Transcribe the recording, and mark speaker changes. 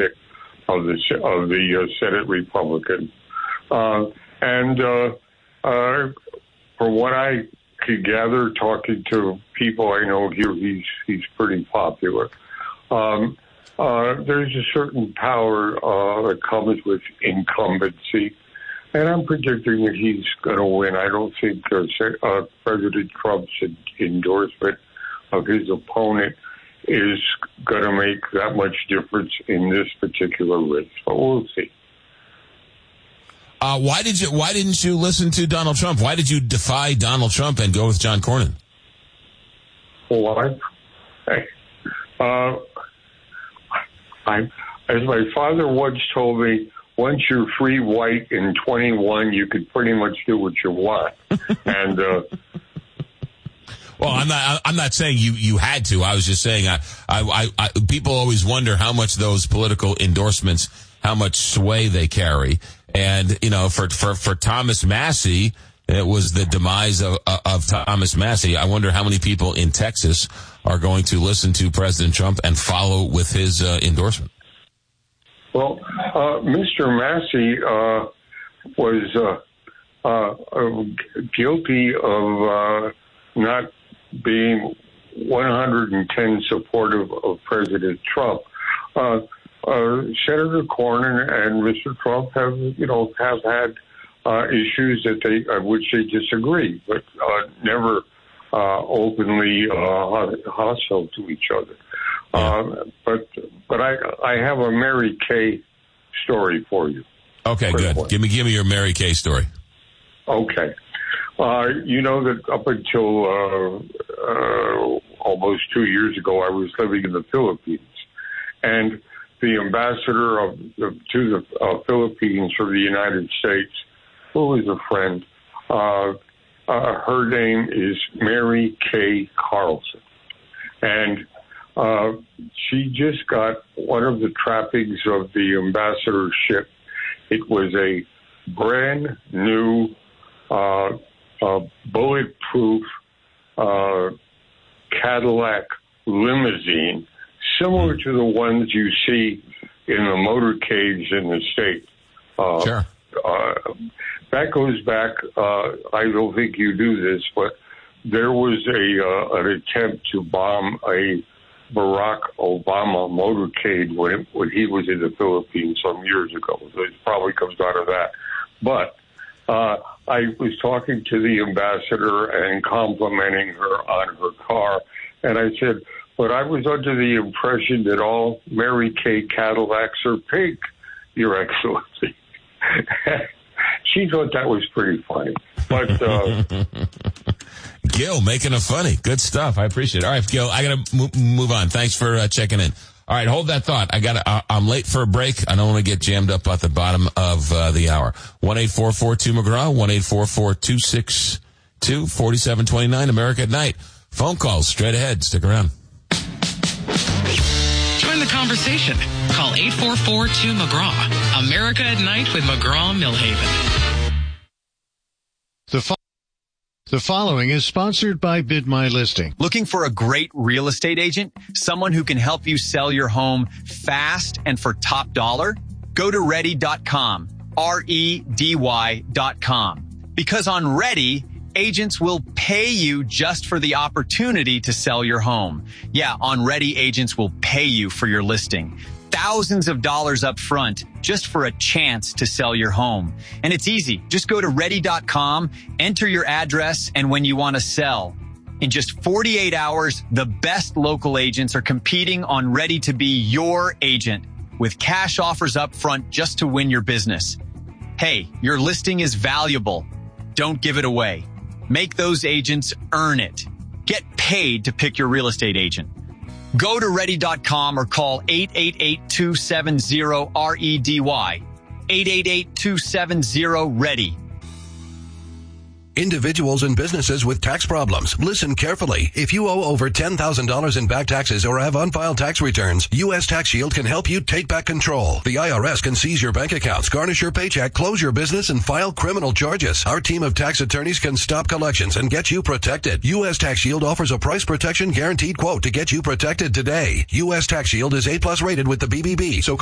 Speaker 1: pick of the Senate Republicans. And from what I could gather, talking to people I know here, he's pretty popular. There's a certain power that comes with incumbency, and I'm predicting that he's going to win. I don't think President Trump's endorsement of his opponent is going to make that much difference in this particular race, but we'll see.
Speaker 2: Why didn't you listen to Donald Trump? Why did you defy Donald Trump and go with John Cornyn?
Speaker 1: Well, as my father once told me, once you're free, white, and 21, you can pretty much do what you want. And
Speaker 2: well, I'm not saying you had to. I was just saying I people always wonder how much those political endorsements, how much sway they carry. And, you know, for Thomas Massie, it was the demise of Thomas Massie. I wonder how many people in Texas are going to listen to President Trump and follow with his endorsement.
Speaker 1: Well, Mr. Massie was guilty of not being 110 supportive of President Trump. Senator Cornyn and Mr. Trump have had issues which they disagree, but never openly hostile to each other. But I have a Mary Kay story for you.
Speaker 2: Okay, good. Give me your Mary Kay story.
Speaker 1: Okay. You know that up until almost 2 years ago, I was living in the Philippines, and the ambassador to the Philippines for the United States, who is a friend, her name is Mary Kay Carlson, and she just got one of the trappings of the ambassadorship. It was a brand new bulletproof Cadillac limousine, similar to the ones you see in the motorcades in the state.
Speaker 2: Sure.
Speaker 1: That goes back, I don't think you do this, but there was an attempt to bomb a Barack Obama motorcade when he was in the Philippines some years ago. So it probably comes out of that. But I was talking to the ambassador and complimenting her on her car, and I said, but I was under the impression that all Mary Kay Cadillacs are pink, Your Excellency. She thought that was pretty funny. But
Speaker 2: Gil, making it funny. Good stuff. I appreciate it. All right, Gil, I got to move on. Thanks for checking in. All right, hold that thought. I'm late for a break. I don't want to get jammed up at the bottom of the hour. 1-844-2-McGraw, 1-844-262-4729, America at Night. Phone calls straight ahead. Stick around.
Speaker 3: Join the conversation. Call 844-2-McGraw. America at Night with McGraw-Millhaven.
Speaker 4: The following is sponsored by Bid My Listing.
Speaker 5: Looking for a great real estate agent? Someone who can help you sell your home fast and for top dollar? Go to Ready.com. REDY.com. Because on Ready, agents will pay you just for the opportunity to sell your home. Yeah, on Ready, agents will pay you for your listing. Thousands of dollars up front just for a chance to sell your home. And it's easy. Just go to Ready.com, enter your address, and when you want to sell. In just 48 hours, the best local agents are competing on Ready to be your agent with cash offers up front just to win your business. Hey, your listing is valuable. Don't give it away. Make those agents earn it. Get paid to pick your real estate agent. Go to Ready.com or call 888-270-REDY. 888-270-READY.
Speaker 6: Individuals and businesses with tax problems. Listen carefully. If you owe over $10,000 in back taxes or have unfiled tax returns, U.S. Tax Shield can help you take back control. The IRS can seize your bank accounts, garnish your paycheck, close your business, and file criminal charges. Our team of tax attorneys can stop collections and get you protected. U.S. Tax Shield offers a price protection guaranteed quote to get you protected today. U.S. Tax Shield is A+ rated with the BBB, so